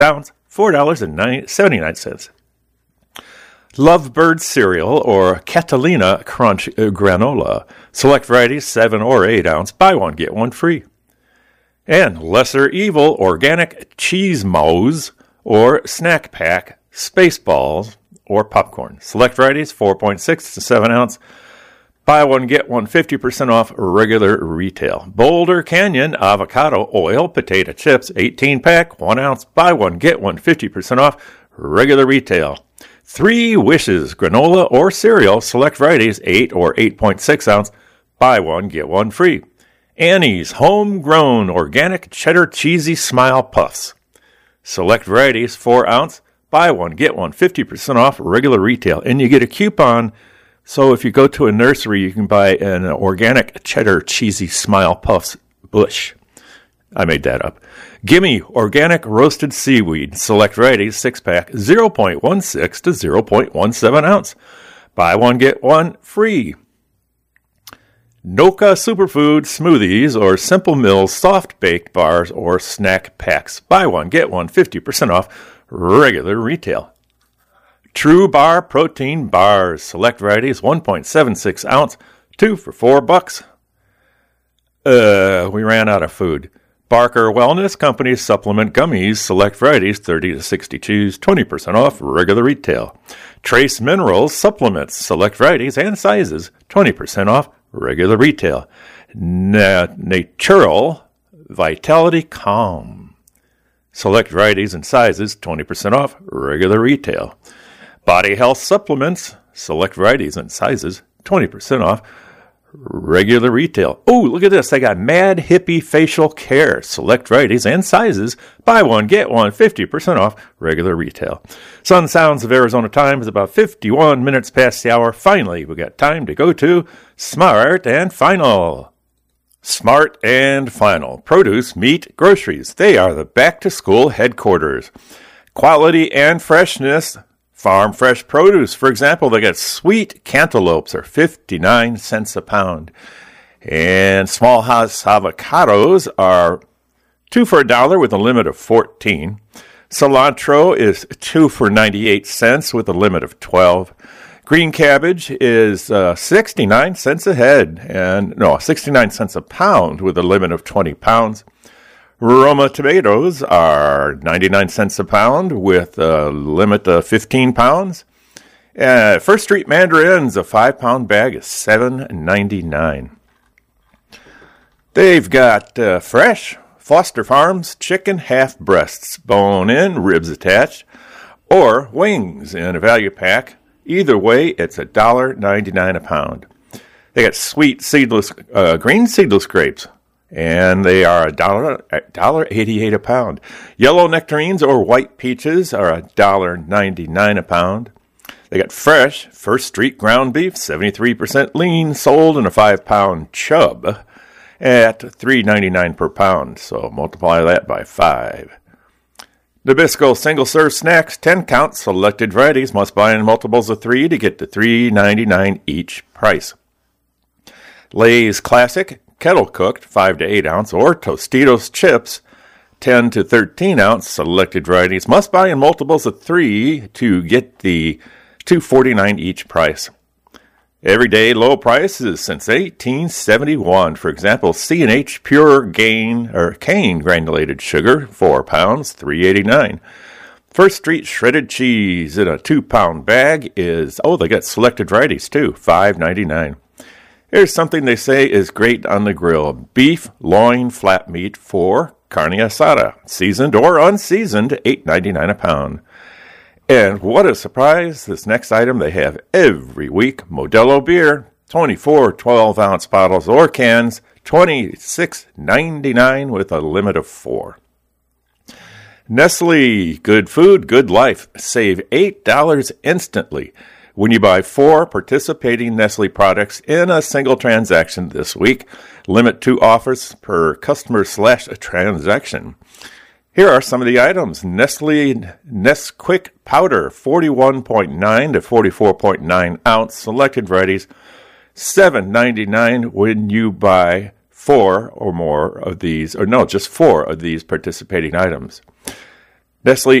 ounce, $4.79. Lovebird cereal or Catalina Crunch granola. Select varieties, 7 or 8 ounce. Buy one, get one free. And Lesser Evil organic cheese mouse or snack pack, Spaceballs or popcorn. Select varieties, 4.6 to 7 ounce. Buy one, get one, 50% off regular retail. Boulder Canyon avocado oil potato chips, 18 pack, 1 ounce. Buy one, get one, 50% off regular retail. 3 Wishes granola or cereal, select varieties, 8 or 8.6 ounce. Buy one, get one free. Annie's homegrown organic cheddar cheesy smile puffs. Select varieties, 4 ounce. Buy one, get one, 50% off regular retail. And you get a coupon. So if you go to a nursery, you can buy an organic cheddar cheesy smile puffs bush. I made that up. Gimme organic roasted seaweed. Select varieties, 6-pack, 0.16 to 0.17 ounce. Buy one, get one free. Noka Superfood smoothies or Simple Mills soft baked bars or snack packs. Buy one, get one, 50% off regular retail. True Bar protein bars. Select varieties, 1.76 ounce, 2 for $4. We ran out of food. Barker Wellness Company supplement gummies. Select varieties, 30 to 60 chews, 20% off regular retail. Trace Minerals supplements. Select varieties and sizes, 20% off regular retail. Natural Vitality Calm. Select varieties and sizes, 20% off regular retail. Body Health Supplements. Select varieties and sizes, 20% off regular retail. Oh, look at this. They got Mad Hippie Facial Care. Select varieties and sizes. Buy one, get one, 50% off regular retail. Sun Sounds of Arizona time is about 51 minutes past the hour. Finally, we got time to go to Smart and Final. Smart and Final. Produce, meat, groceries. They are the back-to-school headquarters. Quality and freshness. Farm fresh produce. For example, they got sweet cantaloupes are 59 cents a pound. And small house avocados are 2 for $1 with a limit of 14. Cilantro is 2 for 98 cents with a limit of 12. Green cabbage is 69 cents a head. 69 cents a pound with a limit of 20 pounds. Roma tomatoes are 99 cents a pound with a limit of 15 pounds. First Street mandarins, a 5-pound bag is $7.99. They've got fresh Foster Farms chicken half breasts, bone-in, ribs attached, or wings in a value pack. Either way, it's $1.99 a pound. They got sweet seedless, green seedless grapes. And they are $1.88 a pound. Yellow nectarines or white peaches are $1.99 a pound. They got fresh First Street ground beef, 73% lean, sold in a 5-pound chub at $3.99 per pound. So multiply that by 5. Nabisco single-serve snacks, 10-count selected varieties. Must buy in multiples of 3 to get to $3.99 each price. Lay's Classic kettle cooked 5 to 8 ounce or Tostitos chips 10 to 13 ounce selected varieties must buy in multiples of 3 to get the $2.49 each price. Everyday low prices since 1871. For example, C&H Pure Cane granulated sugar 4 pounds $3.89. First Street shredded cheese in a 2-pound bag is they got selected varieties too, $5.99. Here's something they say is great on the grill. Beef loin flat meat for carne asada. Seasoned or unseasoned, $8.99 a pound. And what a surprise, this next item they have every week. Modelo beer, 24 12-ounce bottles or cans, $26.99 with a limit of 4. Nestle, good food, good life. Save $8 instantly when you buy 4 participating Nestle products in a single transaction this week. Limit 2 offers per customer/transaction. Here are some of the items. Nestle Nesquik powder, 41.9 to 44.9 ounce, selected varieties, $7.99 when you buy 4 or more of these, just 4 of these participating items. Nestle